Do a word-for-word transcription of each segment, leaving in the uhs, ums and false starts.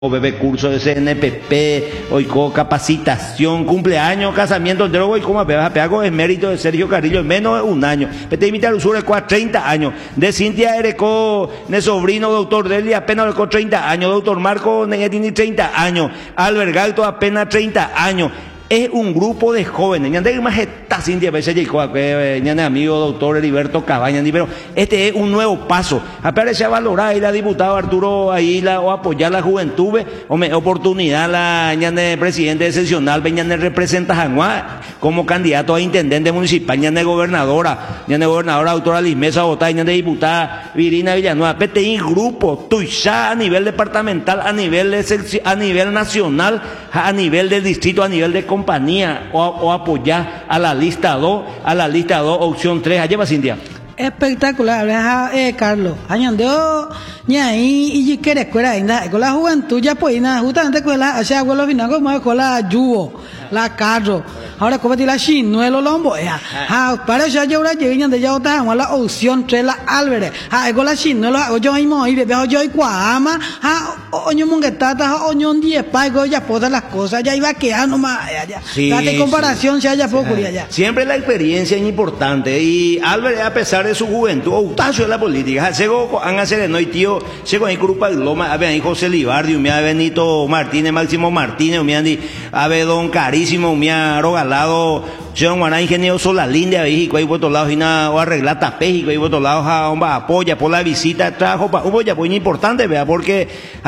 bebé curso de C N P P, hoy con capacitación, cumpleaños, casamiento, entero, hoy como a pegar es mérito de Sergio Carrillo en menos de un año. Pete imitar usura de treinta años. De Cintia Ereco, de sobrino, doctor Deli, apenas le treinta años. Doctor Marco Negetini, treinta años. Albert Galto, apenas treinta años. Es un grupo de jóvenes. Ñande más está Cintia veces llegó ñande amigo doctor Heriberto Cabañas, pero este es un nuevo paso. Aparece a valorar ahí la diputada Arturo ahí la, o apoyar la juventud, o me oportunidad la ñande presidente excepcional, ñande representa Janguá como candidato a intendente municipal, ñande gobernadora, ñande gobernadora doctora Lismesa Botá, ñande diputada Virina Villanueva. P T I grupo, tuya a nivel departamental, a nivel de, a nivel nacional, a nivel del distrito, a nivel de compañía, o, o apoyar a la lista dos, a la lista dos, opción tres. Allá va Cintia. Espectacular, eh, Carlos. Añandeo, ñaí, y quiere escuela, con la juventud ya pues, justamente con la, allá con los vinagos, con la yugo, la carro. Ahora, como te la chinuelo lombo, ya. Ah, para allá yo ahora llegué de ya otra, la opción tres, la Álvarez. Ah, con la chinuelo, yo mismo, y bebé, yo y cuama, ah, oño monguetata, oño diez, pago, ya todas las cosas, ya iba a quedar nomás, ya. Sí, date comparación, sí. ya, ya poco, ya, ya. Siempre la experiencia es importante, y Álvarez, a pesar de su juventud, Octavio de la política, llegó, han hacer no y tío, llegó ahí Grupa de Loma, a ver ahí José Libardi, me ha Benito Martínez, Máximo Martínez, me han di, a ver Don Carísimo, me ha Rogalado, John Guaná, ingeniero Solalinde, ahí, que hay por otro lado, y nada, o arreglar tapéjico, ahí por otro lado, a apoya por la visita, trajo, hubo ya, pues importante, vea, porque,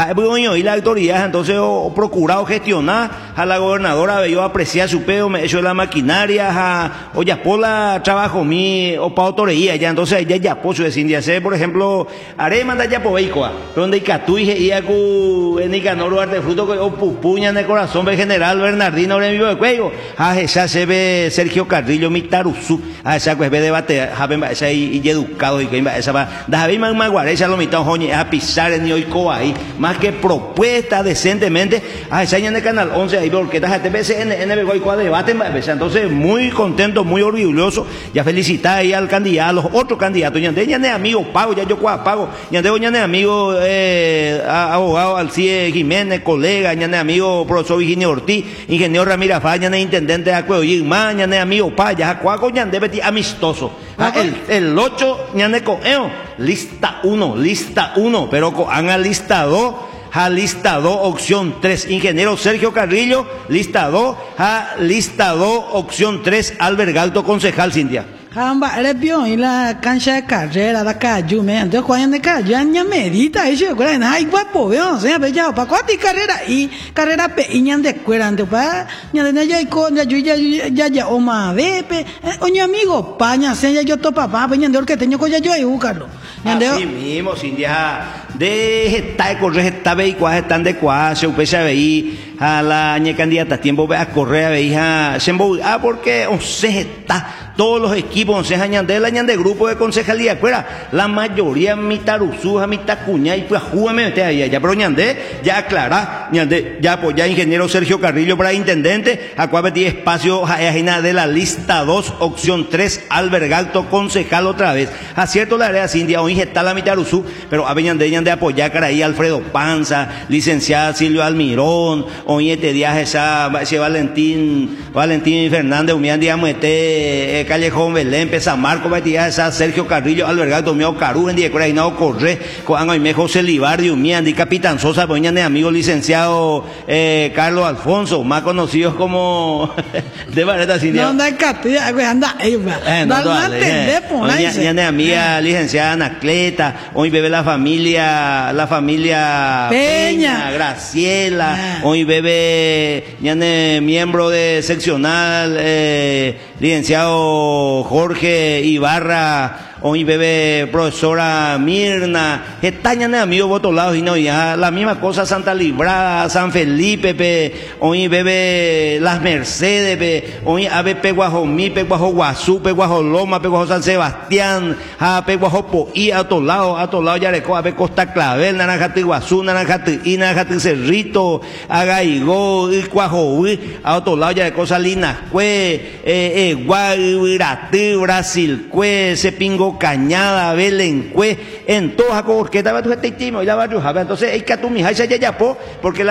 y la autoridad, entonces, o procurado gestionar a la gobernadora, ve, yo apreciar su pedo, me hecho la maquinaria, a, o ya por la trabajo, mi, o pa' autoría, ya, entonces, ya, ya, pues, de Cintia, por ejemplo, haré mandar ya por vehículo, donde Icatuije, y acu, en Nicanor, Artefruto, o pupuña en el corazón, ve general Bernardino, en vivo de cuello, a esa se ve Sergio Carrillo, mi taruzú, a esa pues ve debate, a esa y educado, y que esa va, David Maguare, esa lo mitad, joñe, a pisar en Yoico ahí, más que propuesta decentemente, a esa en el canal once, ahí porque esta T V C en N B Goico debate, entonces muy contento, muy orgulloso, ya felicitar ahí al candidato, a los otros candidatos, ya de ñane amigo pago, ya yo cuá pago, ya de ñane amigo, eh, abogado Alcie Jiménez, colega, ñane amigo profesor Virginia Ortiz, ingeniero Ramírez Fá, ñane intendente de Acuedo, y ñane amigo pa, ya cuaco ñane beti amistoso, ah, el, el ocho ñane coeo, lista uno, lista uno, pero haga lista dos, a lista dos, opción tres, ingeniero Sergio Carrillo, lista dos, a lista dos, opción tres, Albert Galto, concejal. Cintia. Jamba, eres vio en la cancha de carrera, la calle, me entonces cuando de calle, ya medita, y yo, ¿cuál es? Ay, guapo, veo, se ha pillado, para cuánto carrera, y carrera pe, y ñan de escuela, entonces, para, ñan de ya, y con, ya, ya, ya, ya, o más, ve, pe, oye, amigo, paña, se ya, yo, to papá, pe, ñan de orque, tengo que yo, y buscarlo. Así mismo, Cintia, de esta de correr, esta vehículo, están de cuá, se upesa veí, a la ñe candidata, tiempo ve a correr, veí, a, se ah, porque, o se está, todos los equipos, o sea, ñande la ñande grupo de concejalía, fuera, la mayoría mitad usuja, mitad cuña, y pues júgame mete ahí, ya, pero ñande, ya aclara, ñande, ya pues ya ingeniero Sergio Carrillo para intendente, a cuál metí espacio, ajena de la lista dos, opción tres, Albert Galto, concejal otra vez, acierto la área Cintia, hoy está la mitad usú, pero a ñande, ñande apoyar cara ahí, Alfredo Panza, licenciada Silvio Almirón, hoy este día esa, ese Valentín, Valentín Fernández, un digamos, este, Callejón Belén, Pesa Marco, Batía, esa Sergio Carrillo, Albergato, Meo Carú, en Diecora, Hinao Corre, Coango y Me José Libardi, Umiandi, Capitán Sosa, Boña de amigo licenciado eh, Carlos Alfonso, más conocidos como de Barreta Cintia. No anda Catilla, anda, anda, da teléfono, ya de amiga licenciada Anacleta, hoy bebe la familia, la familia Peña, Peña Graciela, hoy bebe ya de miembro de seccional, eh, licenciado Jorge Ibarra, hoy bebe profesora Mirna, estañan amigos por otros lados, y no, ya la misma cosa Santa Librada, San Felipe, pe, hoy bebe Las Mercedes, pe, hoy ave Peguajomí, Peguajo Guazú, Peguajo Loma, Peguajo San Sebastián, a Peguajo Poí, a otros lados, a otros lados Yareco, ave Costa Clavel, Naranjati Guazú, Naranjati y Naranjati Cerrito, a Gaigó, Cuajoví, a otros lados Yareco Salinas Cue, eh, eh, Guairati, Brasil Cue, Sepingo Centro, Cañada, Belencue, en todas las orquestas, y la entonces hay que tu mi porque la